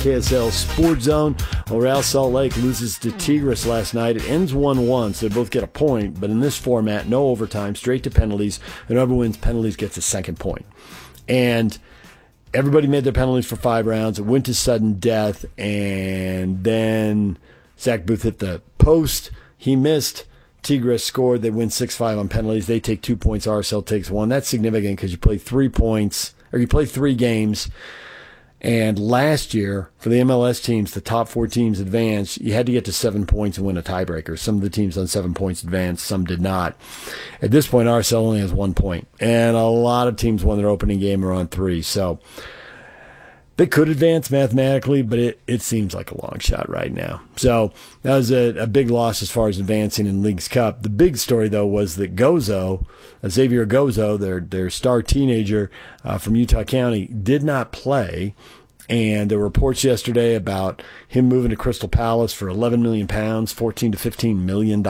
KSL Sports Zone. Real Salt Lake loses to Tigres last night. It ends 1-1, so they both get a point. But in this format, no overtime, straight to penalties. And whoever wins penalties gets a second point. And everybody made their penalties for 5 rounds. It went to sudden death. And then Zach Booth hit the post. He missed. Tigres scored. They win 6-5 on penalties. They take 2 points. RSL takes 1. That's significant because you play 3 points, or you play 3 games. And last year, for the MLS teams, the top 4 teams advanced, you had to get to 7 points and win a tiebreaker. Some of the teams on 7 points advanced, some did not. At this point, RSL only has 1 point. And a lot of teams won their opening game or on 3. So they could advance mathematically, but it seems like a long shot right now. So that was a big loss as far as advancing in Leagues Cup. The big story, though, was that Gozo, Xavier Gozo, their star teenager from Utah County, did not play. And there were reports yesterday about him moving to Crystal Palace for £11 million, $14 to $15 million.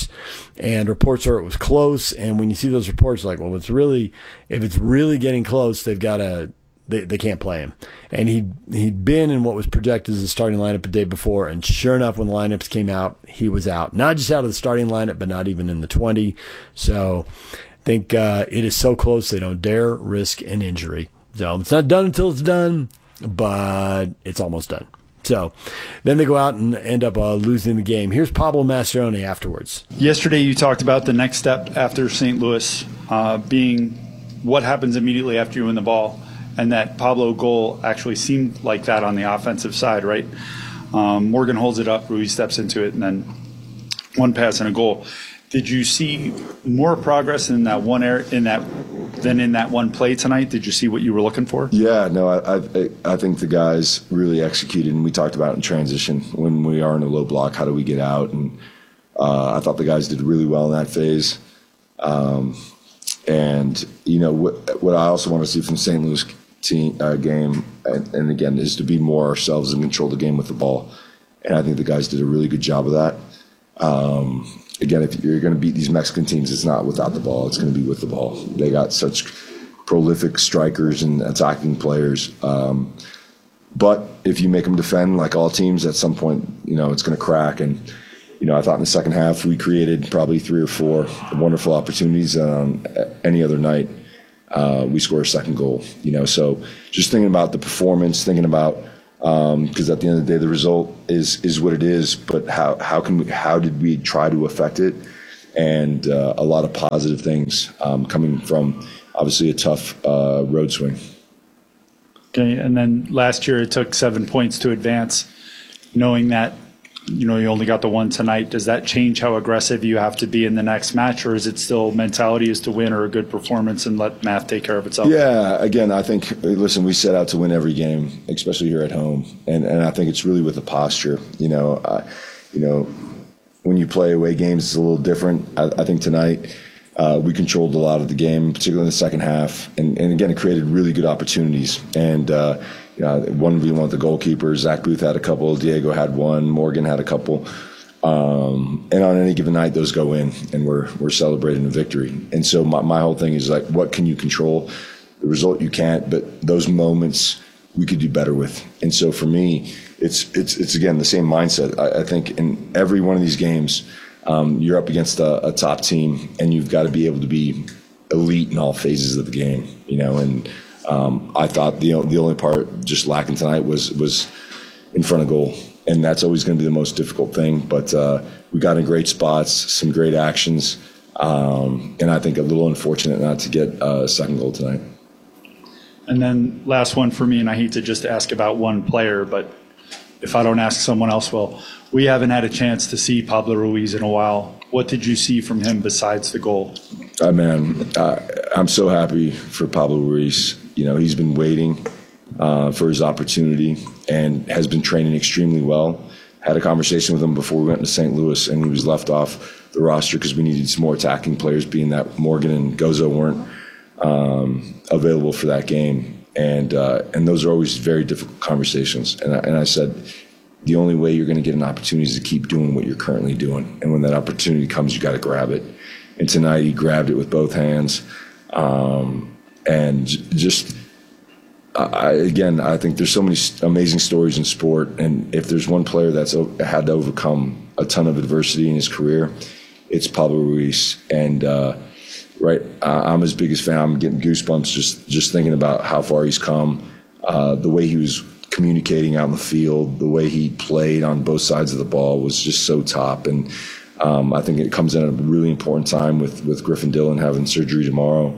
And reports are it was close. And when you see those reports, like, well, if it's really getting close, they've got to. They can't play him. And he'd been in what was projected as the starting lineup the day before, and sure enough, when the lineups came out, he was out. Not just out of the starting lineup, but not even in the 20. So I think it is so close they don't dare risk an injury. So it's not done until it's done, but it's almost done. So then they go out and end up losing the game. Here's Pablo Mastroeni afterwards. Yesterday you talked about the next step after St. Louis being what happens immediately after you win the ball. And that Pablo goal actually seemed like that on the offensive side, right? Morgan holds it up, Ruiz steps into it, and then one pass and a goal. Did you see more progress in that one than in that one play tonight? Did you see what you were looking for? Yeah, no, I think the guys really executed, and we talked about it in transition when we are in a low block. How do we get out? And I thought the guys did really well in that phase. And you know what I also want to see from St. Louis game, and again, is to be more ourselves and control the game with the ball. And I think the guys did a really good job of that. Again, if you're going to beat these Mexican teams, it's not without the ball. It's going to be with the ball. They got such prolific strikers and attacking players. But if you make them defend like all teams, at some point, it's going to crack. And I thought in the second half we created probably 3 or 4 wonderful opportunities. Any other night, we score a second goal. So just thinking about the performance, thinking about because at the end of the day, the result is what it is. But how did we try to affect it? And a lot of positive things coming from obviously a tough road swing. Okay, and then last year it took 7 points to advance, knowing that. You only got the one tonight. Does that change how aggressive you have to be in the next match, or is it still mentality is to win or a good performance and let math take care of itself? Yeah, again, I think, listen, we set out to win every game, especially here at home, and I think it's really with the posture. When you play away games, it's a little different. I think tonight we controlled a lot of the game, particularly in the second half, and again, it created really good opportunities. And 1v1 with the goalkeeper. Zach Booth had a couple. Diego had one. Morgan had a couple. And on any given night, those go in, and we're celebrating a victory. And so my whole thing is like, what can you control? The result you can't, but those moments we could do better with. And so for me, it's again the same mindset. I think in every one of these games, you're up against a top team, and you've got to be able to be elite in all phases of the game. And I thought the only part just lacking tonight was in front of goal, and that's always going to be the most difficult thing. But we got in great spots, some great actions, and I think a little unfortunate not to get a second goal tonight. And then last one for me, and I hate to just ask about one player, but if I don't ask, someone else will. We haven't had a chance to see Pablo Ruiz in a while. What did you see from him besides the goal? I'm so happy for Pablo Ruiz. He's been waiting for his opportunity and has been training extremely well. Had a conversation with him before we went to St. Louis, and he was left off the roster because we needed some more attacking players, being that Morgan and Gozo weren't available for that game. And those are always very difficult conversations. And I said, the only way you're going to get an opportunity is to keep doing what you're currently doing. And when that opportunity comes, you got to grab it. And tonight he grabbed it with both hands. And just I think there's so many amazing stories in sport, and if there's one player that's had to overcome a ton of adversity in his career, it's Pablo Ruiz. And I'm his biggest fan. I'm getting goosebumps just thinking about how far he's come, the way he was communicating out in the field, the way he played on both sides of the ball was just so top. And I think it comes in at a really important time with Griffin Dillon having surgery tomorrow.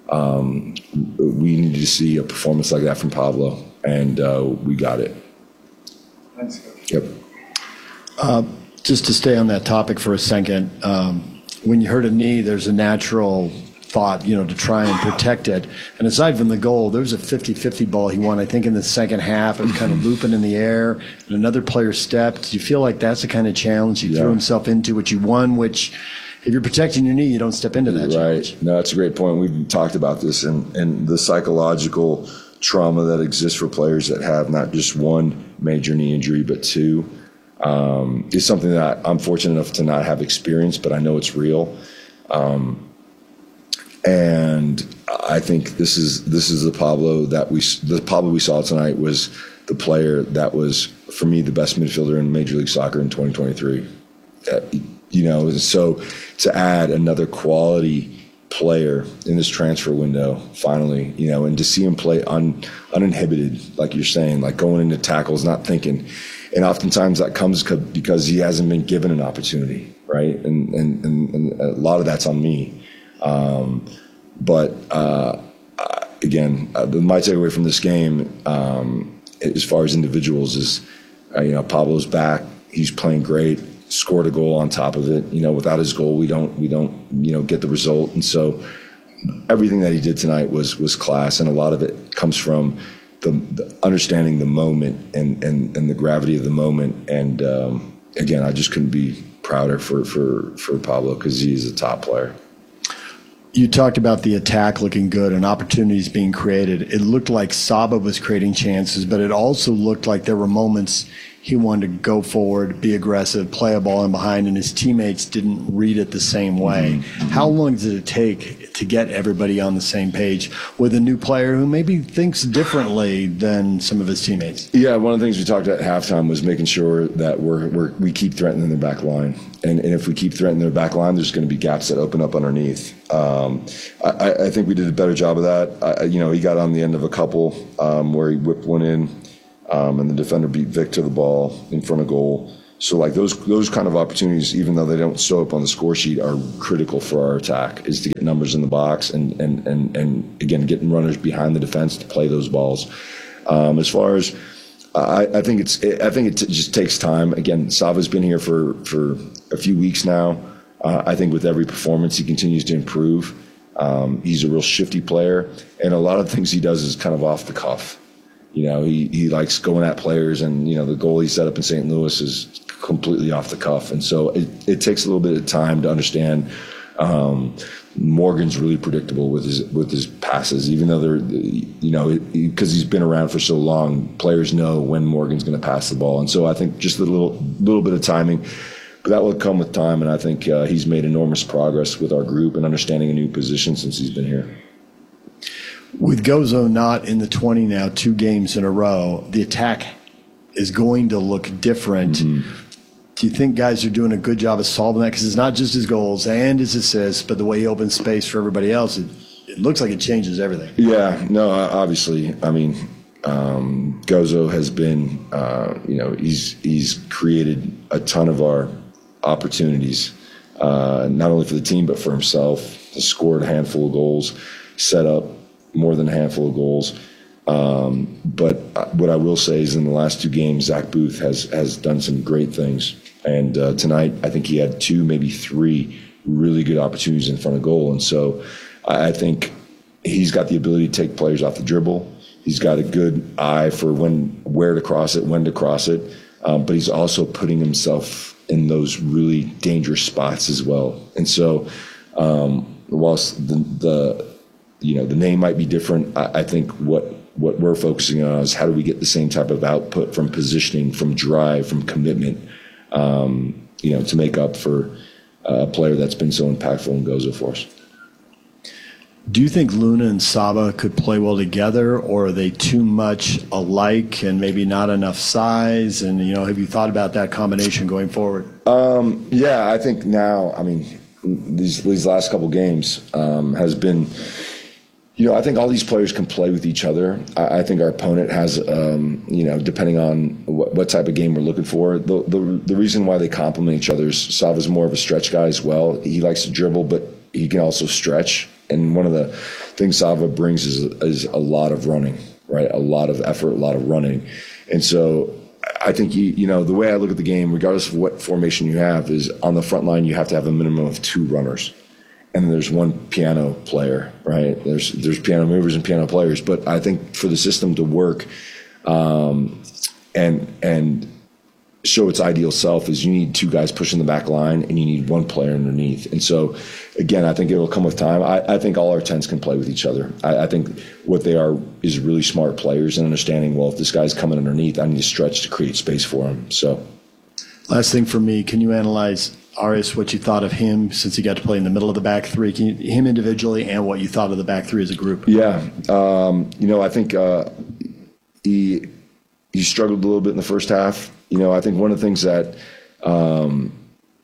We needed to see a performance like that from Pablo, and we got it. Thanks, Coach. Yep. Just to stay on that topic for a second, when you hurt a knee, there's a natural thought, to try and protect it. And aside from the goal, there was a 50-50 ball he won, I think, in the second half. It was kind of looping in the air, and another player stepped. Do you feel like that's the kind of challenge he threw himself into, which you won, which if you're protecting your knee, you don't step into that challenge? Right. No, that's a great point. We've talked about this, and the psychological trauma that exists for players that have not just one major knee injury, but two, is something that I'm fortunate enough to not have experienced, but I know it's real. And I think this is the Pablo we saw tonight was the player that was, for me, the best midfielder in Major League Soccer in 2023. So to add another quality player in this transfer window, finally, and to see him play uninhibited, like you're saying, like going into tackles, not thinking. And oftentimes that comes because he hasn't been given an opportunity, right? And a lot of that's on me. But again, my takeaway from this game, as far as individuals, is Pablo's back. He's playing great. Scored a goal on top of it. Without his goal, we don't get the result. And so everything that he did tonight was class, and a lot of it comes from the understanding the moment and the gravity of the moment. And again, I just couldn't be prouder for Pablo, because he is a top player. You talked about the attack looking good and opportunities being created. It looked like Saba was creating chances, but it also looked like there were moments he wanted to go forward, be aggressive, play a ball in behind, and his teammates didn't read it the same way. Mm-hmm. How long did it take to get everybody on the same page with a new player who maybe thinks differently than some of his teammates? Yeah, one of the things we talked about at halftime was making sure that we keep threatening their back line. And if we keep threatening their back line, there's going to be gaps that open up underneath. I think we did a better job of that. He got on the end of a couple where he whipped one in. And the defender beat Vic to the ball in front of goal. So like those kind of opportunities, even though they don't show up on the score sheet, are critical for our attack, is to get numbers in the box and again, getting runners behind the defense to play those balls. As far as I think it just takes time. Again, Sava's been here for a few weeks now. I think with every performance, he continues to improve. He's a real shifty player, and a lot of things he does is kind of off the cuff. He likes going at players, and the goal he set up in St. Louis is completely off the cuff. And so it takes a little bit of time to understand. Morgan's really predictable with his passes, even though they're because he's been around for so long. Players know when Morgan's going to pass the ball, and so I think just a little bit of timing, but that will come with time. And I think he's made enormous progress with our group and understanding a new position since he's been here. With Gozo not in the 20 now, 2 games in a row, the attack is going to look different. Mm-hmm. Do you think guys are doing a good job of solving that? Because it's not just his goals and his assists, but the way he opens space for everybody else. It looks like it changes everything. Yeah, no, obviously. I mean, Gozo has been, he's created a ton of our opportunities, not only for the team, but for himself. He scored a handful of goals, set up more than a handful of goals. But what I will say is in the last 2 games, Zach Booth has done some great things. And tonight, I think he had 2, maybe 3 really good opportunities in front of goal. And so I think he's got the ability to take players off the dribble. He's got a good eye for where to cross it, when to cross it. But he's also putting himself in those really dangerous spots as well. And so whilst the name might be different, I think what we're focusing on is how do we get the same type of output from positioning, from drive, from commitment, to make up for a player that's been so impactful in Gozo for us. Do you think Luna and Saba could play well together, or are they too much alike and maybe not enough size? And, have you thought about that combination going forward? Yeah, I think now, these last couple games has been, I think all these players can play with each other. I think our opponent has, depending on what type of game we're looking for, the reason why they complement each other is Sava's more of a stretch guy as well. He likes to dribble, but he can also stretch. And one of the things Sava brings is a lot of running, right? A lot of effort, a lot of running. And so I think, the way I look at the game, regardless of what formation you have, is on the front line, you have to have a minimum of 2 runners. And then there's 1 piano player, right? There's piano movers and piano players. But I think for the system to work and show its ideal self is you need 2 guys pushing the back line and you need 1 player underneath. And so, again, I think it'll come with time. I think all our 10s can play with each other. I think what they are is really smart players and understanding, well, if this guy's coming underneath, I need to stretch to create space for him. So, last thing for me, can you analyze, Arias, what you thought of him since he got to play in the middle of the back three, him individually, and what you thought of the back three as a group? Yeah. I think he struggled a little bit in the first half. I think one of the things that, and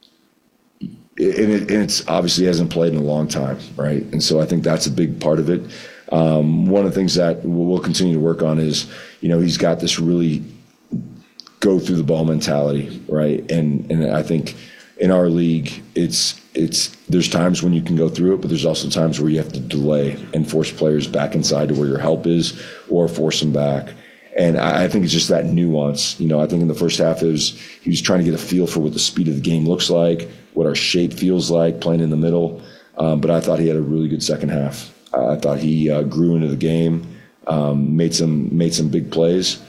it's obviously hasn't played in a long time, right? And so I think that's a big part of it. One of the things that we'll continue to work on is, he's got this really go through the ball mentality, right? And I think in our league, there's times when you can go through it, but there's also times where you have to delay and force players back inside to where your help is, or force them back. And I think it's just that nuance. I think in the first half he was trying to get a feel for what the speed of the game looks like, what our shape feels like playing in the middle. But I thought he had a really good second half. I thought he grew into the game, made some big plays.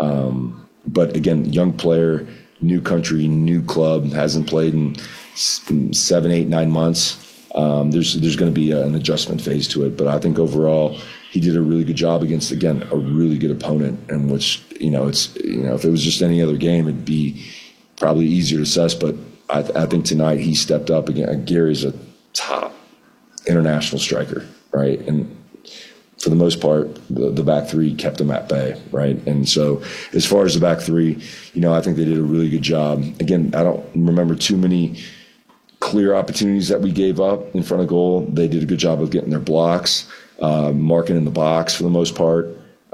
But again, young player, new country, new club, hasn't played in 7, 8, 9 months. There's going to be an adjustment phase to it. But I think overall, he did a really good job against, again, a really good opponent, in which, if it was just any other game, it'd be probably easier to assess. But I think tonight he stepped up again. Gary's a top international striker, right? And for the most part, the back three kept him at bay, right? And so as far as the back three, I think they did a really good job. Again, I don't remember too many clear opportunities that we gave up in front of goal. They did a good job of getting their blocks, marking in the box for the most part.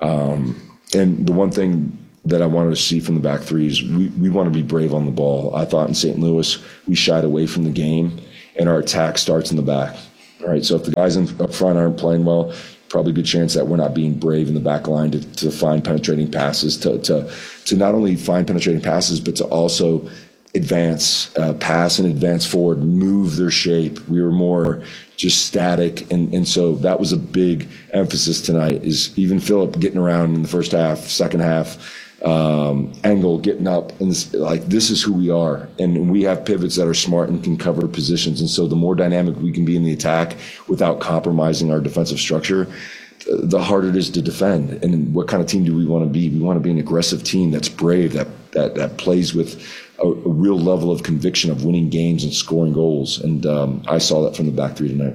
And the one thing that I wanted to see from the back three is we want to be brave on the ball. I thought in St. Louis we shied away from the game, and our attack starts in the back. All right, so if the guys up front aren't playing well, probably a good chance that we're not being brave in the back line to find penetrating passes, to not only find penetrating passes, but to also advance, pass and advance forward, move their shape. We were more just static. And so that was a big emphasis tonight, is even Philip getting around in the first half, second half, Engel getting up. And this is who we are. And we have pivots that are smart and can cover positions. And so the more dynamic we can be in the attack without compromising our defensive structure, the harder it is to defend. And what kind of team do we want to be? We want to be an aggressive team that's brave, that plays with a real level of conviction of winning games and scoring goals. And I saw that from the back three tonight.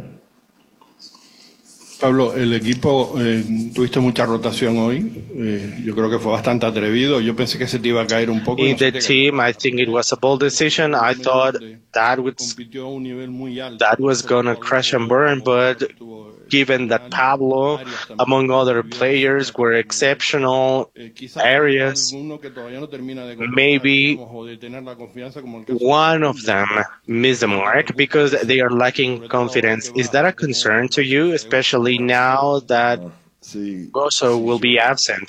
Pablo, el equipo, tuviste mucha rotación hoy. Yo creo que fue bastante atrevido. Yo pensé que se te iba a caer un poco. In the team, I think it was a bold decision. I thought that was going to crash and burn, but given that Pablo, among other players, were exceptional areas, maybe one of them missed the mark because they are lacking confidence. Is that a concern to you, especially now that Rosso will be absent?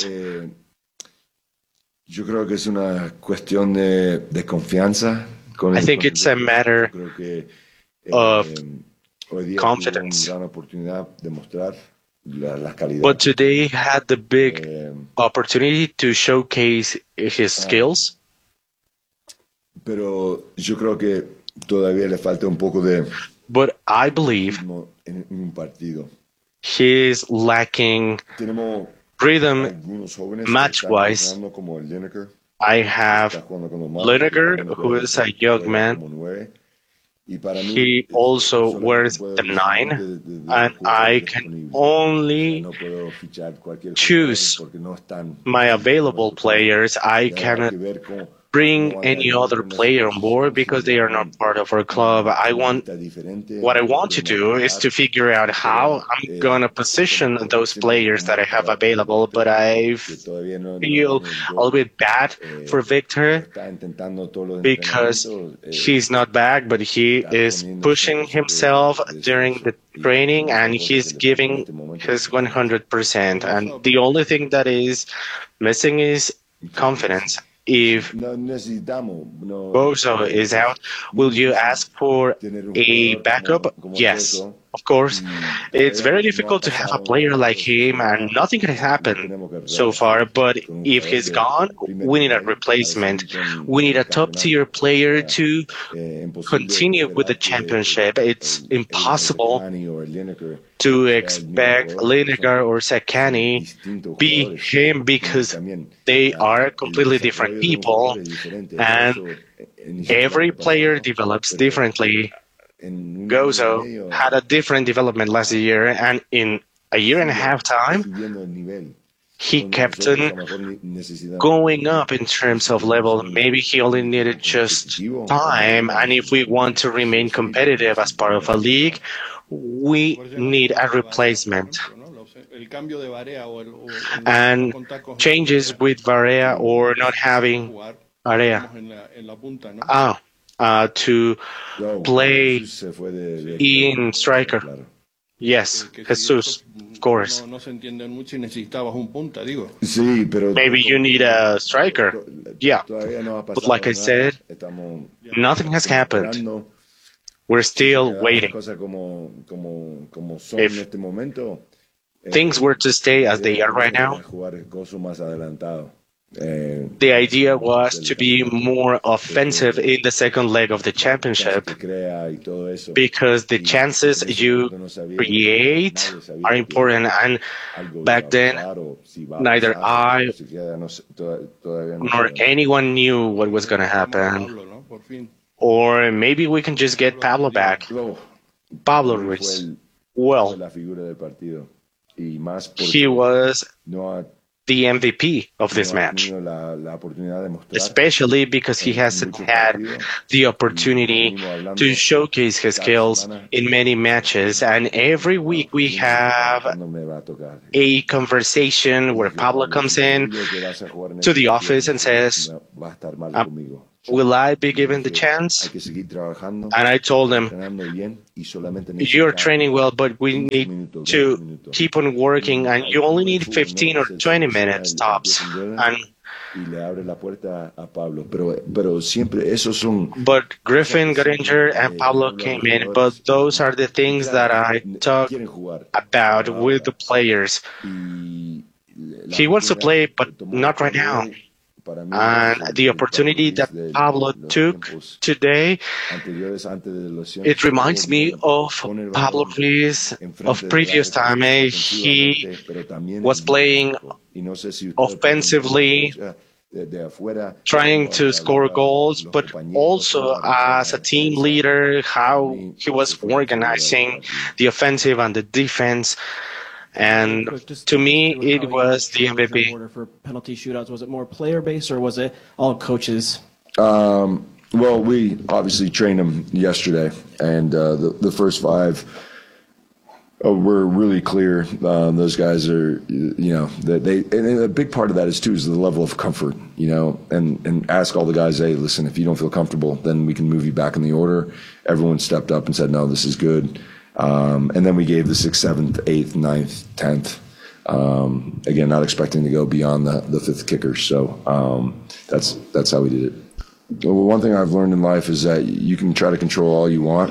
Yo creo que es una cuestión de confianza. I think it's a matter of confidence. But today had the big opportunity to showcase his skills. Pero yo creo que todavía le falta un poco de. But I believe he's lacking rhythm match-wise. I have Lineker, who is a young man. He also wears the 9, and I can only choose my available players. I cannot bring any other player on board because they are not part of our club. What I want to do is to figure out how I'm going to position those players that I have available, but I feel a little bit bad for Victor because he's not back, but he is pushing himself during the training and he's giving his 100%. And the only thing that is missing is confidence. If Bozo is out, will you ask for a backup? Yes, of course. It's very difficult to have a player like him, and nothing can happen so far. But if he's gone, we need a replacement. We need a top-tier player to continue with the championship. It's impossible to expect Lineker or Sakani be him because they are completely different people, and every player develops differently. Gozo had a different development last year, and in a year and a half time, he kept on going up in terms of level. Maybe he only needed just time, and if we want to remain competitive as part of a league, we need a replacement. And changes with Varea or not having Varea to play in striker. Yes, Jesus, of course. Maybe you need a striker. Yeah, but like I said, nothing has happened. We're still waiting. If things were to stay as they are right now, the idea was to be more offensive in the second leg of the championship because the chances you create are important. And back then, neither I nor anyone knew what was going to happen. Or maybe we can just get Pablo back. Pablo Ruiz. Well, he was the MVP of this match, especially because he hasn't had the opportunity to showcase his skills in many matches. And every week we have a conversation where Pablo comes in to the office and says, will I be given the chance? And I told him, you're training well, but we need to keep on working, and you only need 15 or 20 minutes tops. But Griffin got injured and Pablo came in, but those are the things that I talk about with the players. He wants to play, but not right now. And the opportunity that Pablo took today, it reminds me of Pablo Ruiz of previous time. He was playing offensively, trying to score goals, but also as a team leader, how he was organizing the offensive and the defense. And to me, it was the MVP. For penalty shootouts, was it more player-based or was it all coaches? Well, we obviously trained them yesterday, and the first 5 were really clear. Those guys are, and a big part of that is the level of comfort, and ask all the guys, hey, listen, if you don't feel comfortable, then we can move you back in the order. Everyone stepped up and said, no, this is good. And then we gave the 6th, 7th, 8th, 9th, 10th. Again, not expecting to go beyond the 5th kicker. So that's how we did it. Well, one thing I've learned in life is that you can try to control all you want.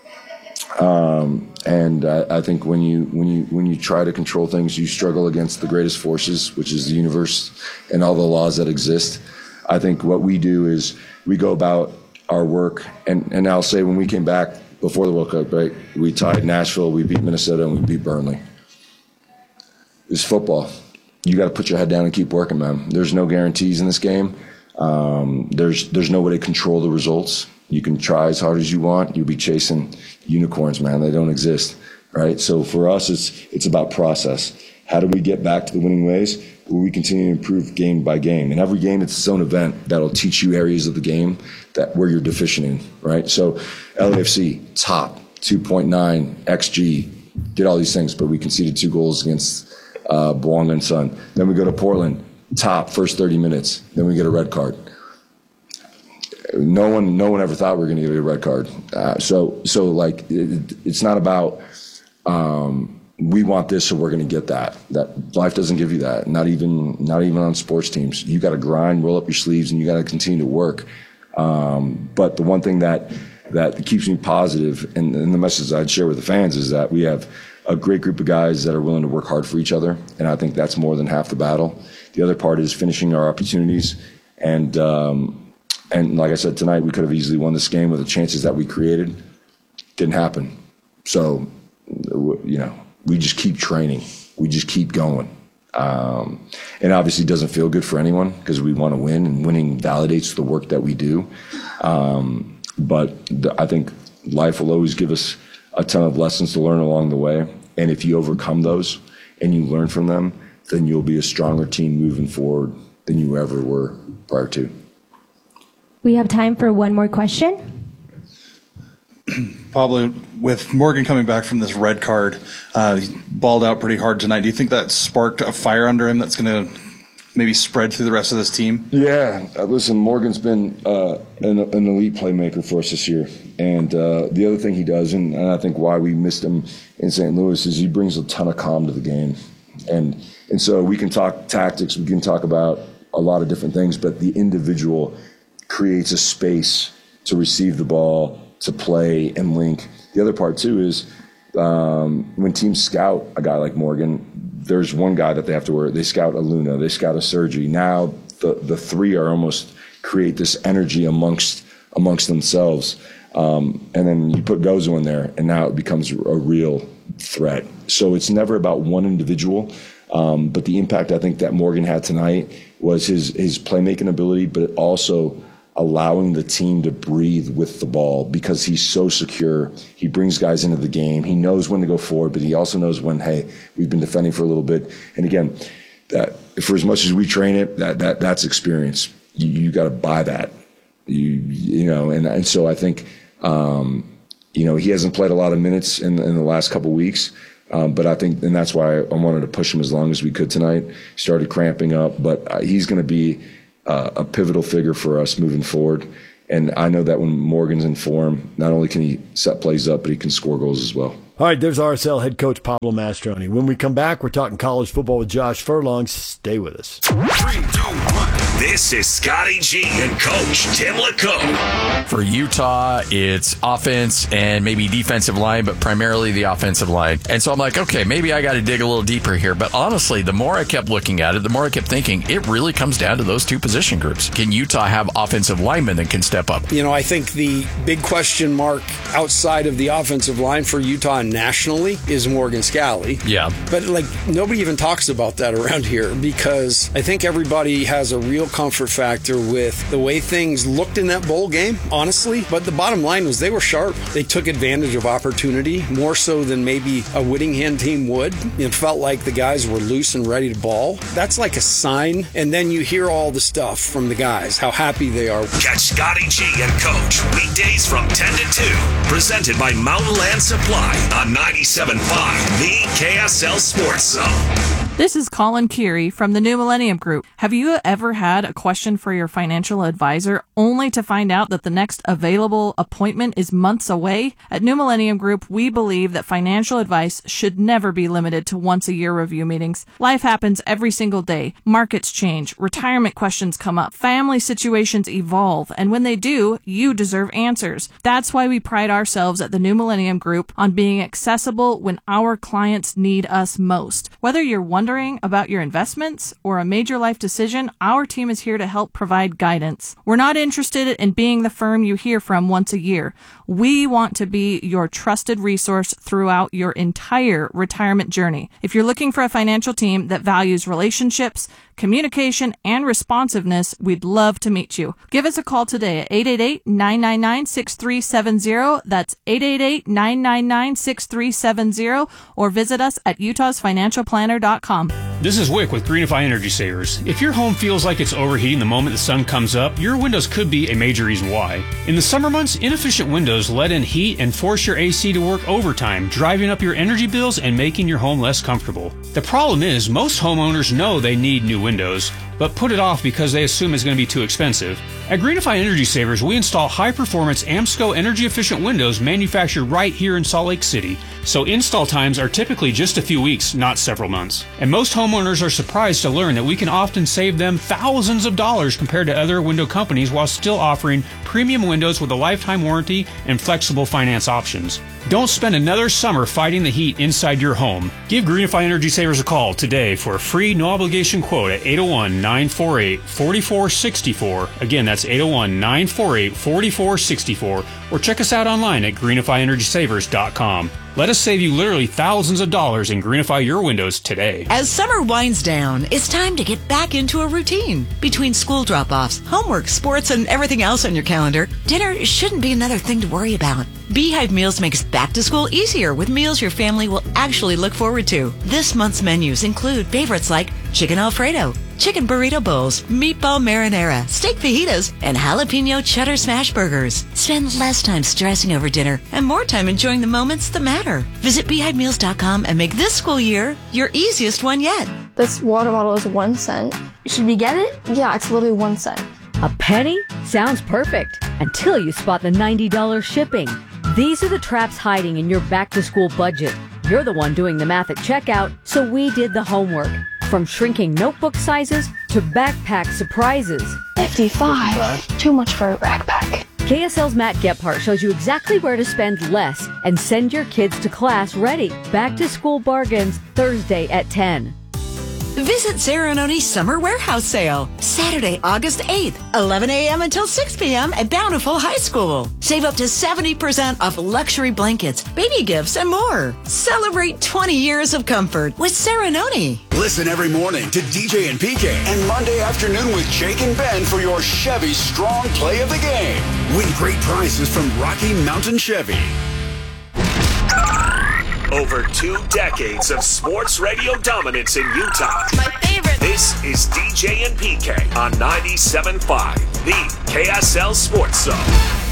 And I think when you try to control things, you struggle against the greatest forces, which is the universe and all the laws that exist. I think what we do is we go about our work. And I'll say when we came back, before the World Cup, right? We tied Nashville, we beat Minnesota, and we beat Burnley. It's football. You got to put your head down and keep working, man. There's no guarantees in this game. There's no way to control the results. You can try as hard as you want. You'll be chasing unicorns, man. They don't exist, right? So for us, it's about process. How do we get back to the winning ways? Where we continue to improve game by game. And every game, it's its own event that'll teach you areas of the game where you're deficient in, right? So LAFC, top, 2.9 XG, did all these things, but we conceded 2 goals against Bouanga and Son. Then we go to Portland, top, first 30 minutes. Then we get a red card. No one ever thought we were going to get a red card. So like, it's not about we want this, so we're going to get that. That life doesn't give you that. Not even on sports teams. You got to grind, roll up your sleeves, and you got to continue to work. But the one thing that keeps me positive, and the message I'd share with the fans, is that we have a great group of guys that are willing to work hard for each other, and I think that's more than half the battle. The other part is finishing our opportunities, and like I said tonight, we could have easily won this game with the chances that we created. Didn't happen. So, we just keep training. We just keep going. And obviously it doesn't feel good for anyone because we want to win, and winning validates the work that we do. But I think life will always give us a ton of lessons to learn along the way. And if you overcome those and you learn from them, then you'll be a stronger team moving forward than you ever were prior to. We have time for one more question. Pablo, with Morgan coming back from this red card, he balled out pretty hard tonight. Do you think that sparked a fire under him that's going to maybe spread through the rest of this team? Yeah. Listen, Morgan's been an elite playmaker for us this year. And the other thing he does, and I think why we missed him in St. Louis, is he brings a ton of calm to the game. And so we can talk tactics, we can talk about a lot of different things, but the individual creates a space to receive the ball, to play and link. The other part too is when teams scout a guy like Morgan, there's one guy that they have to worry. They scout a Luna, they scout a Sergi. Now the three are almost create this energy amongst themselves. And then you put Gozo in there, and now it becomes a real threat. So it's never about one individual, but the impact I think that Morgan had tonight was his playmaking ability, but also allowing the team to breathe with the ball because he's so secure. He brings guys into the game. He knows when to go forward, but he also knows when, hey, we've been defending for a little bit. And again, that for as much as we train it, that's experience. You got to buy that. And so I think he hasn't played a lot of minutes in the last couple of weeks. But I think, and that's why I wanted to push him as long as we could tonight. Started cramping up, but he's going to be a pivotal figure for us moving forward. And I know that when Morgan's in form, not only can he set plays up, but he can score goals as well. All right, there's RSL head coach Pablo Mastroeni. When we come back, we're talking college football with Josh Furlong. Stay with us. 3, 2, 1. This is Scotty G and Coach Tim LeCote. For Utah, it's offense and maybe defensive line, but primarily the offensive line. And so I'm like, okay, maybe I got to dig a little deeper here. But honestly, the more I kept looking at it, the more I kept thinking, it really comes down to those two position groups. Can Utah have offensive linemen that can step up? I think the big question mark outside of the offensive line for Utah nationally is Morgan Scalley. Yeah. But nobody even talks about that around here because I think everybody has a real comfort factor with the way things looked in that bowl game, honestly. But the bottom line was they were sharp. They took advantage of opportunity more so than maybe a Whittingham team would. It felt like the guys were loose and ready to ball. That's like a sign. And then you hear all the stuff from the guys, how happy they are. Catch Scotty G and Coach weekdays from 10 to 2. Presented by Mountain Land Supply on 97.5, the KSL Sports Zone. This is Colin Keary from the New Millennium Group. Have you ever had a question for your financial advisor only to find out that the next available appointment is months away? At New Millennium Group, we believe that financial advice should never be limited to once-a-year review meetings. Life happens every single day. Markets change, retirement questions come up, family situations evolve, and when they do, you deserve answers. That's why we pride ourselves at the New Millennium Group on being accessible when our clients need us most. Whether you're one wondering about your investments or a major life decision, our team is here to help provide guidance. We're not interested in being the firm you hear from once a year. We want to be your trusted resource throughout your entire retirement journey. If you're looking for a financial team that values relationships, communication, and responsiveness, we'd love to meet you. Give us a call today at 888-999-6370. That's 888-999-6370, or visit us at utahsfinancialplanner.com. This is Wick with Greenify Energy Savers. If your home feels like it's overheating the moment the sun comes up, your windows could be a major reason why. In the summer months, inefficient windows let in heat and force your AC to work overtime, driving up your energy bills and making your home less comfortable. The problem is, most homeowners know they need new windows, but put it off because they assume it's going to be too expensive. At Greenify Energy Savers, we install high-performance AMSCO energy-efficient windows manufactured right here in Salt Lake City, so install times are typically just a few weeks, not several months. And most homeowners are surprised to learn that we can often save them thousands of dollars compared to other window companies while still offering premium windows with a lifetime warranty and flexible finance options. Don't spend another summer fighting the heat inside your home. Give Greenify Energy Savers a call today for a free, no-obligation quote at 801-948-4464. Again, that's 801-948-4464. Or check us out online at greenifyenergysavers.com. Let us save you literally thousands of dollars and greenify your windows today. As summer winds down, it's time to get back into a routine. Between school drop-offs, homework, sports, and everything else on your calendar, dinner shouldn't be another thing to worry about. Beehive Meals makes back to school easier with meals your family will actually look forward to. This month's menus include favorites like chicken Alfredo, chicken burrito bowls, meatball marinara, steak fajitas, and jalapeno cheddar smash burgers. Spend less time stressing over dinner and more time enjoying the moments that matter. Visit beehivemeals.com and make this school year your easiest one yet. This water bottle is 1 cent. Should we get it? Yeah, it's literally 1 cent. A penny? Sounds perfect until you spot the $90 shipping. These are the traps hiding in your back-to-school budget. You're the one doing the math at checkout, so we did the homework. From shrinking notebook sizes to backpack surprises. 55. Too much for a backpack. KSL's Matt Gephardt shows you exactly where to spend less and send your kids to class ready. Back-to-school bargains, Thursday at 10. Visit Serenoni's Summer Warehouse Sale, Saturday, August 8th, 11 a.m. until 6 p.m. at Bountiful High School. Save up to 70% off luxury blankets, baby gifts, and more. Celebrate 20 years of comfort with Serenoni. Listen every morning to DJ and PK and Monday afternoon with Jake and Ben for your Chevy Strong Play of the Game. Win great prizes from Rocky Mountain Chevy. Over 2 decades of sports radio dominance in Utah. My favorite. This is DJ and PK on 97.5, the KSL Sports Zone.